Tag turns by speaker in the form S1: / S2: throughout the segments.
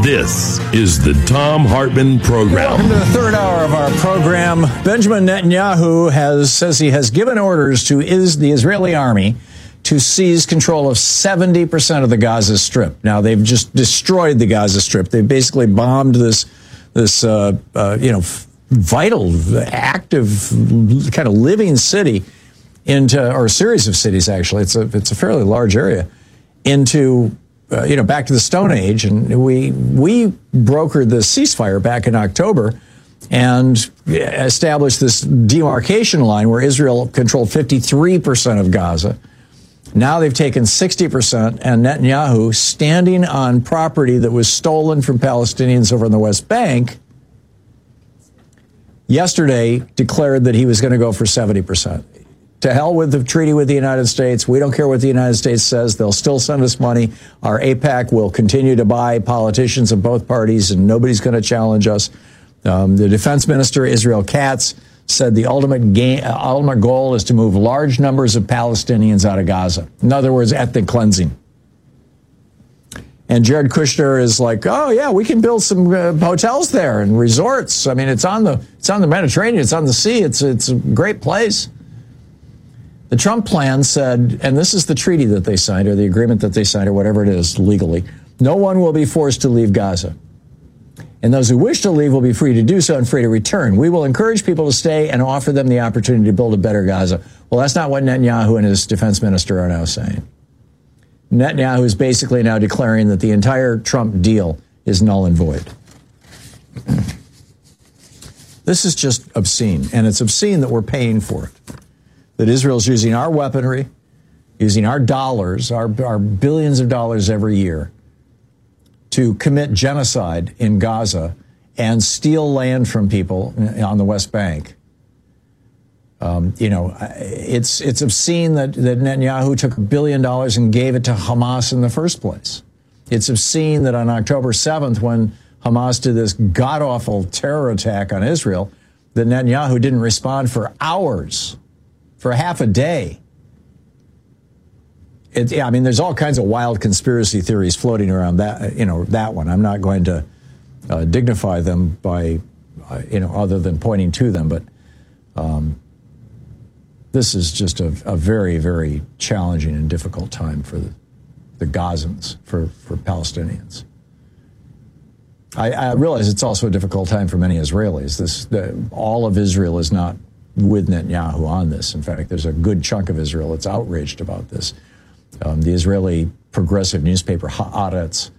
S1: This is the Thom Hartmann Program.
S2: Welcome to the third hour of our program. Benjamin Netanyahu says he has given orders to the Israeli army to seize control of 70% of the Gaza Strip. Now, they've just destroyed the Gaza Strip. They basically bombed this vital, active, kind of living city or a series of cities, actually. It's a fairly large area, into back to the Stone Age. And we brokered the ceasefire back in October and established this demarcation line where Israel controlled 53% of Gaza. Now they've taken 60%, and Netanyahu, standing on property that was stolen from Palestinians over on the West Bank, yesterday declared that he was going to go for 70%. To hell with the treaty with the United States. We don't care what the United States says. They'll still send us money. Our AIPAC will continue to buy politicians of both parties, and nobody's going to challenge us. The defense minister, Israel Katz, said the ultimate goal is to move large numbers of Palestinians out of Gaza. In other words, ethnic cleansing. And Jared Kushner is like, oh yeah, we can build some hotels there and resorts. I mean, it's on the Mediterranean, it's on the sea, it's a great place. The Trump plan said, and this is the treaty that they signed, or the agreement that they signed, or whatever it is legally, no one will be forced to leave Gaza. And those who wish to leave will be free to do so and free to return. We will encourage people to stay and offer them the opportunity to build a better Gaza. Well, that's not what Netanyahu and his defense minister are now saying. Netanyahu is basically now declaring that the entire Trump deal is null and void. This is just obscene, and it's obscene that we're paying for it. That Israel's using our weaponry, using our dollars, our billions of dollars every year, to commit genocide in Gaza and steal land from people on the West Bank. It's obscene that Netanyahu took $1 billion and gave it to Hamas in the first place. It's obscene that on October 7th, when Hamas did this god-awful terror attack on Israel, that Netanyahu didn't respond for hours, for half a day. There's all kinds of wild conspiracy theories floating around that one. I'm not going to dignify them by, other than pointing to them. But this is just a very, very challenging and difficult time for the Gazans, for Palestinians. I realize it's also a difficult time for many Israelis. All of Israel is not with Netanyahu on this. In fact, there's a good chunk of Israel that's outraged about this. The Israeli progressive newspaper Haaretz,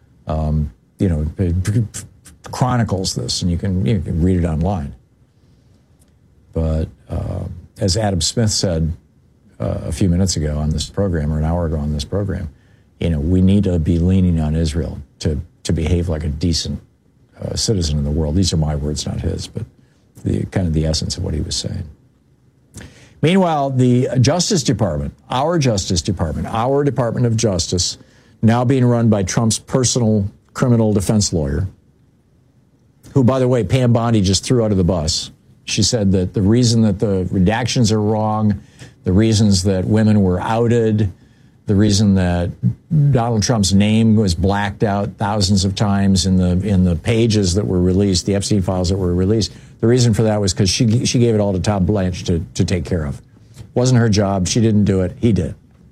S2: chronicles this, and you can read it online. But as Adam Smith said a few minutes ago on this program, or an hour ago on this program, we need to be leaning on Israel to behave like a decent citizen in the world. These are my words, not his, but the essence of what he was saying. Meanwhile, the Justice Department, our Department of Justice, now being run by Trump's personal criminal defense lawyer, who, by the way, Pam Bondi just threw out of the bus. She said that the reason that the redactions are wrong, the reasons that women were outed, the reason that Donald Trump's name was blacked out thousands of times in the pages that were released, the Epstein files that were released, the reason for that was because she gave it all to Todd Blanche to take care of. Wasn't her job. She didn't do it. He did.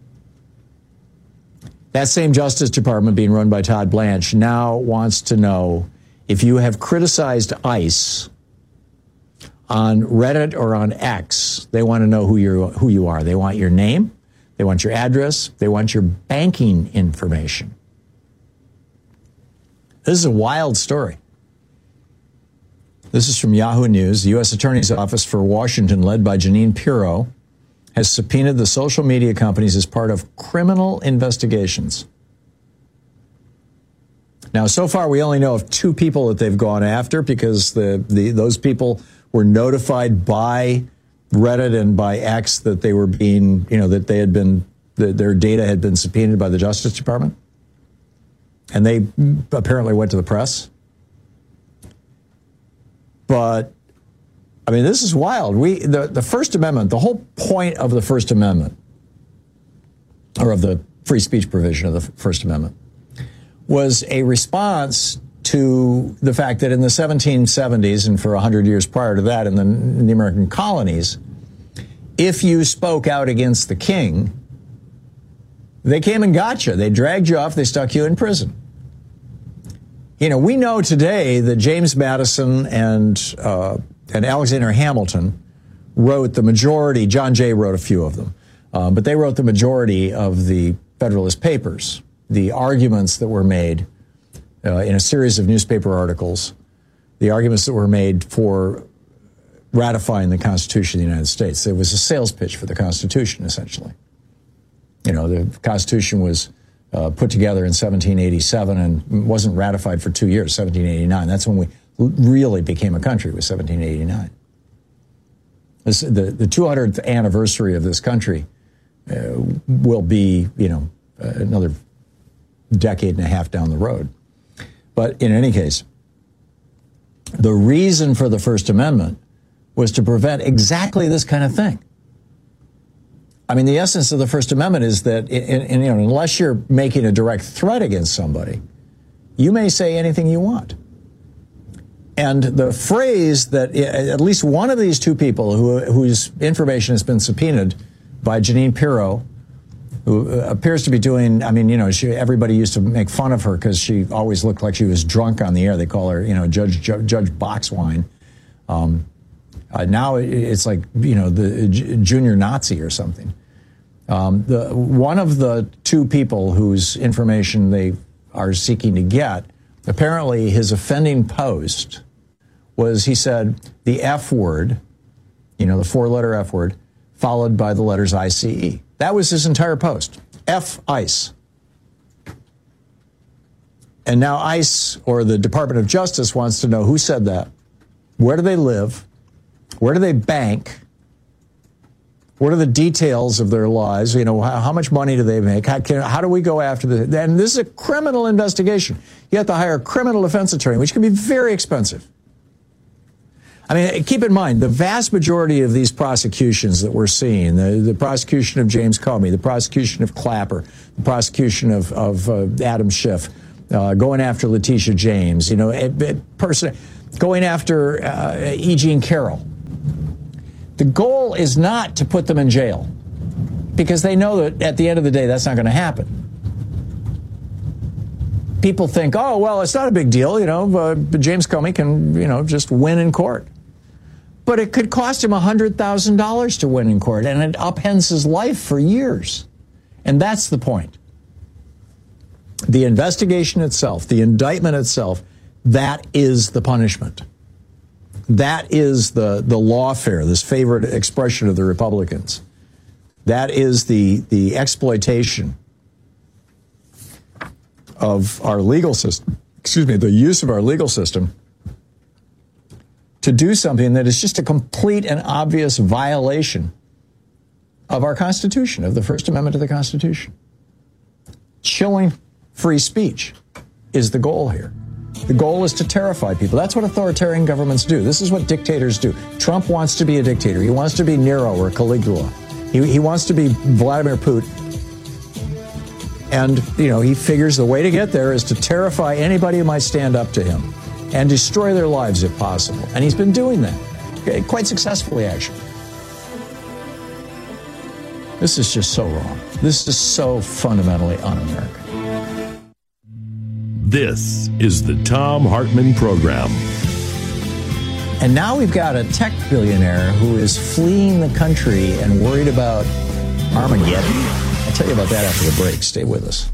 S2: That same Justice Department, being run by Todd Blanche, now wants to know if you have criticized ICE on Reddit or on X. They want to know who you are. They want your name. They want your address. They want your banking information. This is a wild story. This is from Yahoo News. The U.S. Attorney's Office for Washington, led by Jeanine Pirro, has subpoenaed the social media companies as part of criminal investigations. Now, so far, we only know of 2 people that they've gone after, because those people were notified by Reddit and by X that they were being, that they had been, that their data had been subpoenaed by the Justice Department. And they apparently went to the press. But, this is wild. The First Amendment, the whole point of the First Amendment, or of the free speech provision of the First Amendment, was a response to the fact that in the 1770s and for 100 years prior to that in the American colonies, if you spoke out against the king, they came and got you. They dragged you off. They stuck you in prison. You know, we know today that James Madison and Alexander Hamilton wrote the majority. John Jay wrote a few of them, but they wrote the majority of the Federalist Papers, the arguments that were made in a series of newspaper articles, the arguments that were made for ratifying the Constitution of the United States. It was a sales pitch for the Constitution, essentially. You know, the Constitution was put together in 1787 and wasn't ratified for 2 years, 1789. That's when we really became a country, was 1789. The 200th anniversary of this country will be, you know, another decade and a half down the road. But in any case, the reason for the First Amendment was to prevent exactly this kind of thing. I mean, the essence of the First Amendment is that, you know, unless you're making a direct threat against somebody, you may say anything you want. And the phrase that at least one of these two people whose information has been subpoenaed by Jeanine Pirro, who appears to be doing, I mean, you know, everybody used to make fun of her because she always looked like she was drunk on the air. They call her, you know, Judge Boxwine. Now it's like, you know, the junior Nazi or something. One of the two people whose information they are seeking to get, apparently his offending post was, he said, the F word, you know, the four-letter F word, followed by the letters ICE. That was his entire post. F ICE. And now ICE, or the Department of Justice, wants to know who said that, where do they live, where do they bank, what are the details of their lives, you know, how much money do they make, how do we go after this? And this is a criminal investigation. You have to hire a criminal defense attorney, which can be very expensive. I mean, keep in mind, the vast majority of these prosecutions that we're seeing, the prosecution of James Comey, the prosecution of Clapper, the prosecution of Adam Schiff, going after Letitia James, you know, going after E. Jean Carroll. The goal is not to put them in jail, because they know that at the end of the day, that's not going to happen. People think, oh, well, it's not a big deal, you know, James Comey can, you know, just win in court. But it could cost him $100,000 to win in court, and it upends his life for years. And that's the point. The investigation itself, the indictment itself, that is the punishment. That is the lawfare, this favorite expression of the Republicans. That is the exploitation of our legal system, the use of our legal system to do something that is just a complete and obvious violation of our Constitution, of the First Amendment to the Constitution. Chilling free speech is the goal here. The goal is to terrify people. That's what authoritarian governments do. This is what dictators do. Trump wants to be a dictator. He wants to be Nero or Caligula. He wants to be Vladimir Putin. And, you know, he figures the way to get there is to terrify anybody who might stand up to him and destroy their lives if possible. And he's been doing that, quite successfully, actually. This is just so wrong. This is so fundamentally un-American.
S1: This is the Thom Hartmann Program.
S2: And now we've got a tech billionaire who is fleeing the country and worried about Armageddon. I'll tell you about that after the break. Stay with us.